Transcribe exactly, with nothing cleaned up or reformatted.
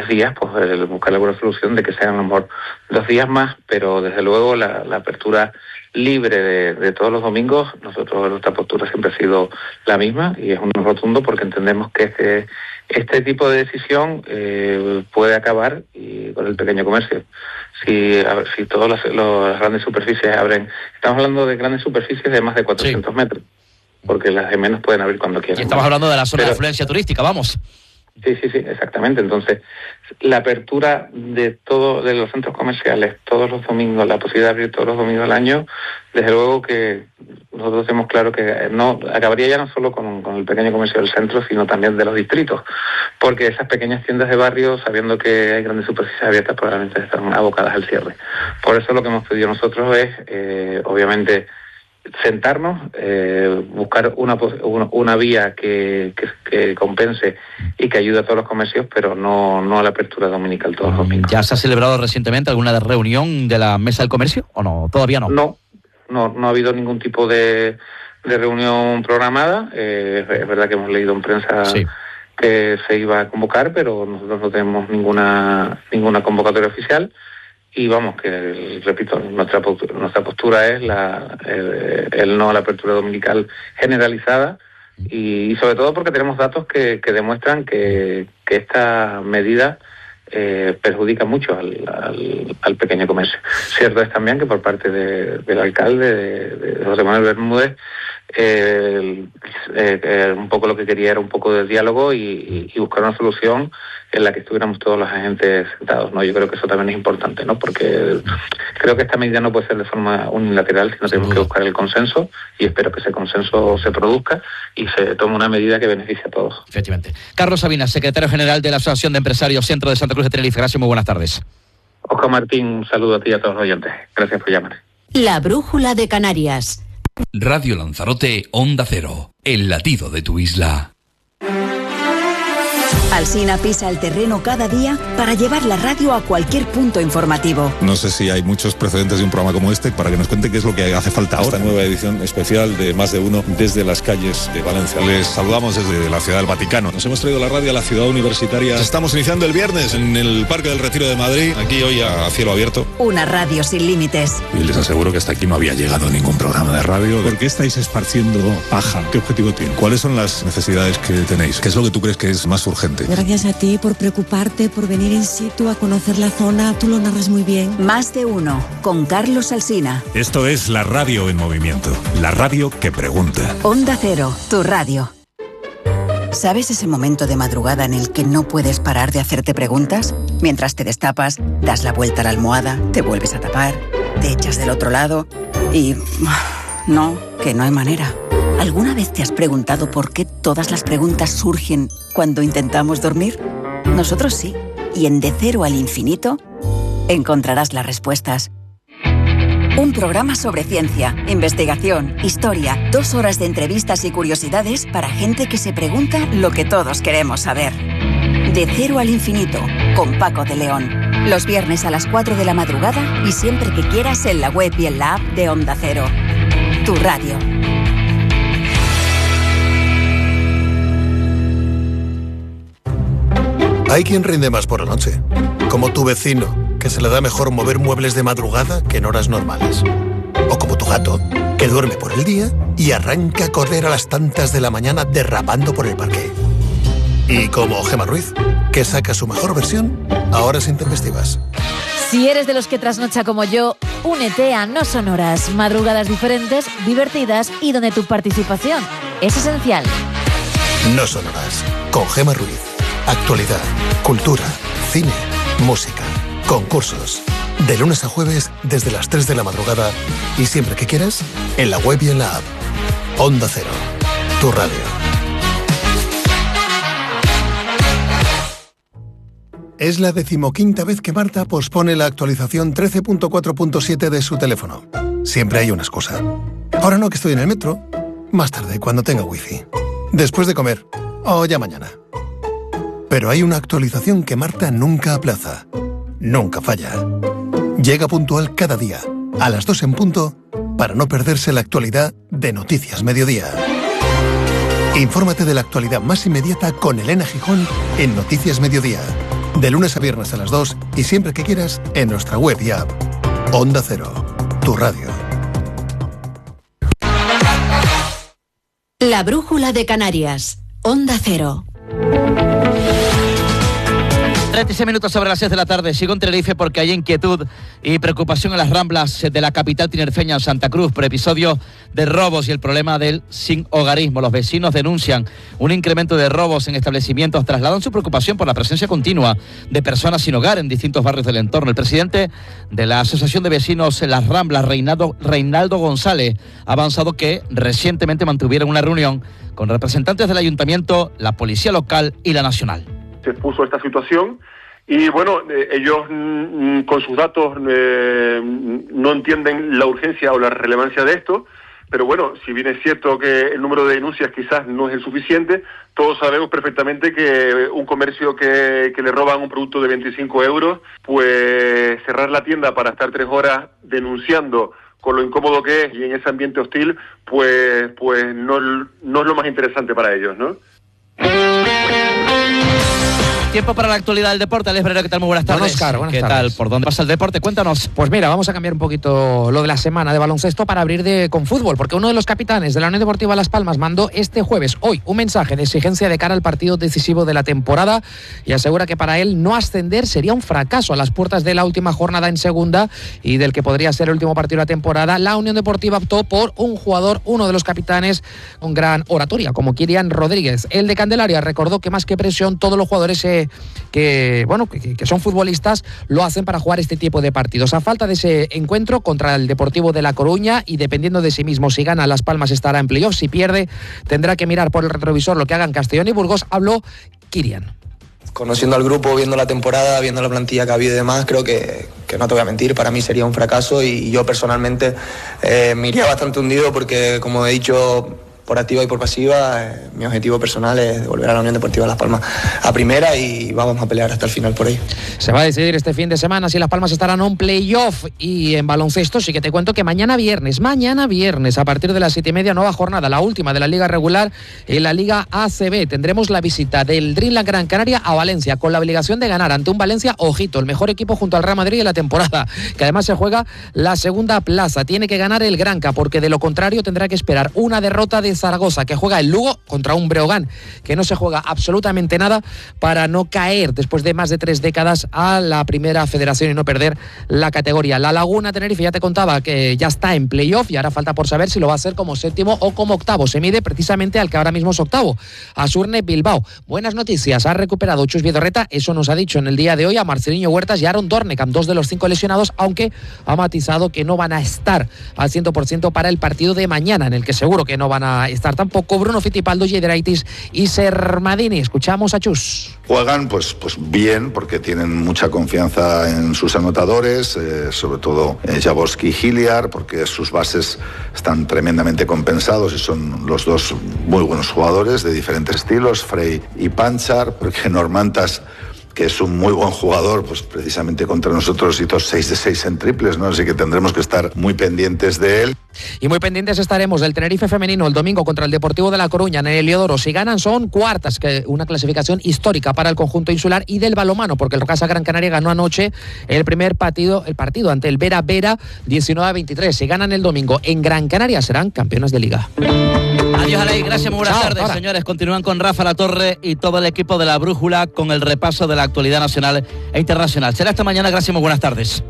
días, pues el buscar alguna solución de que sean a lo mejor dos días más, pero desde luego la, la apertura libre de, de todos los domingos, nosotros nuestra postura siempre ha sido la misma y es un rotundo porque entendemos que este, este tipo de decisión eh, puede acabar y con el pequeño comercio. Si, a ver, si todas las, las grandes superficies abren, estamos hablando de grandes superficies de más de cuatrocientos sí. metros, porque las de menos pueden abrir cuando quieran. Y estamos hablando de la zona Pero, de afluencia turística, vamos. Sí, sí, sí, exactamente. Entonces, la apertura de todo, de los centros comerciales todos los domingos, la posibilidad de abrir todos los domingos del año, desde luego que nosotros tenemos claro que no acabaría ya no solo con, con el pequeño comercio del centro, sino también de los distritos, porque esas pequeñas tiendas de barrio, sabiendo que hay grandes superficies abiertas, probablemente están abocadas al cierre. Por eso lo que hemos pedido nosotros es, eh, obviamente, sentarnos, eh, buscar una, una, una vía que, que, que compense y que ayude a todos los comercios, pero no, no a la apertura dominical todos los domingos. ¿Ya se ha celebrado recientemente alguna reunión de la Mesa del Comercio o no? ¿Todavía no? No, no, no ha habido ningún tipo de, de reunión programada. Eh, es verdad que hemos leído en prensa sí. que se iba a convocar, pero nosotros no tenemos ninguna, ninguna convocatoria oficial. Y vamos, que repito, nuestra nuestra postura es la el, el no a la apertura dominical generalizada y, y sobre todo porque tenemos datos que, que demuestran que, que esta medida eh, perjudica mucho al, al, al pequeño comercio. Cierto es también que por parte de, del alcalde, de, de José Manuel Bermúdez, eh, eh, eh, un poco lo que quería era un poco de diálogo y, y, y buscar una solución en la que estuviéramos todos los agentes sentados, ¿no? Yo creo que eso también es importante, ¿no? Porque creo que esta medida no puede ser de forma unilateral, sino tenemos que buscar el consenso y espero que ese consenso se produzca y se tome una medida que beneficie a todos. Efectivamente. Carlos Sabinas, secretario general de la Asociación de Empresarios Centro de Santa Cruz de Tenerife. Gracias, muy buenas tardes. Oscar Martín, un saludo a ti y a todos los oyentes. Gracias por llamar. La Brújula de Canarias. Radio Lanzarote, Onda Cero, el latido de tu isla. Alsina pisa el terreno cada día para llevar la radio a cualquier punto informativo. No sé si hay muchos precedentes de un programa como este para que nos cuente qué es lo que hace falta ahora. Esta nueva edición especial de Más de Uno desde las calles de Valencia. Les saludamos desde la Ciudad del Vaticano. Nos hemos traído la radio a la ciudad universitaria. Estamos iniciando el viernes en el Parque del Retiro de Madrid, aquí hoy a cielo abierto. Una radio sin límites. Y les aseguro que hasta aquí no había llegado ningún programa de radio. ¿Por qué estáis esparciendo paja? ¿Qué objetivo tiene? ¿Cuáles son las necesidades que tenéis? ¿Qué es lo que tú crees que es más urgente? Gracias a ti por preocuparte, por venir in situ a conocer la zona. Tú lo narras muy bien. Más de Uno, con Carlos Alsina. Esto es la radio en movimiento. La radio que pregunta. Onda Cero, tu radio. ¿Sabes ese momento de madrugada en el que no puedes parar de hacerte preguntas? Mientras te destapas, das la vuelta a la almohada, te vuelves a tapar, te echas del otro lado y... no, que no hay manera. ¿Alguna vez te has preguntado por qué todas las preguntas surgen cuando intentamos dormir? Nosotros sí. Y en De Cero al Infinito encontrarás las respuestas. Un programa sobre ciencia, investigación, historia, dos horas de entrevistas y curiosidades para gente que se pregunta lo que todos queremos saber. De Cero al Infinito, con Paco de León. Los viernes a las cuatro de la madrugada y siempre que quieras en la web y en la app de Onda Cero. Tu radio. Hay quien rinde más por la noche, como tu vecino, que se le da mejor mover muebles de madrugada que en horas normales. O como tu gato, que duerme por el día y arranca a correr a las tantas de la mañana derrapando por el parque. Y como Gemma Ruiz, que saca su mejor versión a horas intempestivas. Si eres de los que trasnocha como yo, únete a No Son Horas, madrugadas diferentes, divertidas y donde tu participación es esencial. No Son Horas, con Gemma Ruiz. Actualidad, cultura, cine, música, concursos. De lunes a jueves desde las tres de la madrugada y siempre que quieras, en la web y en la app. Onda Cero, tu radio. Es la decimoquinta vez que Marta pospone la actualización trece punto cuatro punto siete de su teléfono. Siempre hay una excusa. Ahora no, que estoy en el metro. Más tarde, cuando tenga wifi. Después de comer. O ya mañana. Pero hay una actualización que Marta nunca aplaza. Nunca falla. Llega puntual cada día, a las dos en punto, para no perderse la actualidad de Noticias Mediodía. Infórmate de la actualidad más inmediata con Elena Gijón en Noticias Mediodía. De lunes a viernes a las dos y siempre que quieras en nuestra web y app. Onda Cero, tu radio. La brújula de Canarias. Onda Cero. treinta y seis minutos sobre las seis de la tarde. Sigo en Tenerife porque hay inquietud y preocupación en las ramblas de la capital tinerfeña, en Santa Cruz, por episodios de robos y el problema del sin hogarismo. Los vecinos denuncian un incremento de robos en establecimientos, trasladan su preocupación por la presencia continua de personas sin hogar en distintos barrios del entorno. El presidente de la Asociación de Vecinos en las Ramblas, Reinaldo, Reinaldo González, ha avanzado que recientemente mantuvieron una reunión con representantes del ayuntamiento, la policía local y la nacional. Se expuso esta situación y bueno, eh, ellos mm, con sus datos eh, no entienden la urgencia o la relevancia de esto, pero bueno, si bien es cierto que el número de denuncias quizás no es el suficiente, todos sabemos perfectamente que un comercio que, que le roban un producto de veinticinco euros, pues cerrar la tienda para estar tres horas denunciando con lo incómodo que es y en ese ambiente hostil, pues pues no, no es lo más interesante para ellos, ¿no? Tiempo para la actualidad del deporte. Alex Brero, ¿qué tal? Muy buenas tardes. Don Oscar, buenas ¿Qué tardes. tal? ¿Por dónde pasa el deporte? Cuéntanos. Pues mira, vamos a cambiar un poquito lo de la semana de baloncesto para abrir de, con fútbol, porque uno de los capitanes de la Unión Deportiva Las Palmas mandó este jueves, hoy, un mensaje de exigencia de cara al partido decisivo de la temporada y asegura que para él no ascender sería un fracaso a las puertas de la última jornada en segunda y del que podría ser el último partido de la temporada. La Unión Deportiva optó por un jugador, uno de los capitanes con gran oratoria, como Kirian Rodríguez. El de Candelaria recordó que más que presión, todos los jugadores eh, que bueno, que, que son futbolistas lo hacen para jugar este tipo de partidos. A falta de ese encuentro contra el Deportivo de La Coruña y dependiendo de sí mismo, si gana Las Palmas estará en playoff, si pierde tendrá que mirar por el retrovisor lo que hagan Castellón y Burgos. Habló Kirian. Conociendo al grupo, viendo la temporada, viendo la plantilla que ha habido y demás, creo que, que no te voy a mentir, para mí sería un fracaso y yo personalmente eh, me iría bastante hundido porque, como he dicho, por activa y por pasiva, eh, mi objetivo personal es devolver a la Unión Deportiva Las Palmas a primera y vamos a pelear hasta el final por ello. Se va a decidir este fin de semana si Las Palmas estarán en un playoff. Y en baloncesto sí que te cuento que mañana viernes, mañana viernes a partir de las siete y media, nueva jornada, la última de la Liga Regular en la Liga A C B. Tendremos la visita del Dreamland Gran Canaria a Valencia, con la obligación de ganar ante un Valencia, ojito, el mejor equipo junto al Real Madrid de la temporada, que además se juega la segunda plaza. Tiene que ganar el Granca, porque de lo contrario tendrá que esperar una derrota de Zaragoza, que juega el Lugo contra un Breogán que no se juega absolutamente nada para no caer después de más de tres décadas a la primera federación y no perder la categoría. La Laguna Tenerife, ya te contaba que ya está en playoff y ahora falta por saber si lo va a hacer como séptimo o como octavo. Se mide precisamente al que ahora mismo es octavo, Asurne Bilbao. Buenas noticias, ha recuperado Chus Vidorreta, eso nos ha dicho en el día de hoy, a Marceliño Huertas y a Aaron Dornekamp, dos de los cinco lesionados, aunque ha matizado que no van a estar al cien por ciento para el partido de mañana, en el que seguro que no van a estar tampoco Bruno Fittipaldo, Yedraitis y Sermadini. Escuchamos a Chus. Juegan pues, pues bien, porque tienen mucha confianza en sus anotadores, eh, sobre todo eh, Jaworski y Hilliard, porque sus bases están tremendamente compensados y son los dos muy buenos jugadores de diferentes estilos, Frey y Panchar, porque Normantas, que es un muy buen jugador, pues precisamente contra nosotros hizo seis de seis en triples, ¿no? Así que tendremos que estar muy pendientes de él. Y muy pendientes estaremos del Tenerife femenino el domingo contra el Deportivo de La Coruña en el Heliodoro. Si ganan son cuartas, que una clasificación histórica para el conjunto insular, y del balonmano, porque el Rocasa Gran Canaria ganó anoche el primer partido, el partido ante el Vera Vera diecinueve a veintitrés. Si ganan el domingo en Gran Canaria serán campeones de liga. Adiós, Alay, gracias, muy buenas Chao, tardes, ahora. Señores. Continúan con Rafa Latorre y todo el equipo de La Brújula con el repaso de la actualidad nacional e internacional. Será esta mañana, gracias, muy buenas tardes.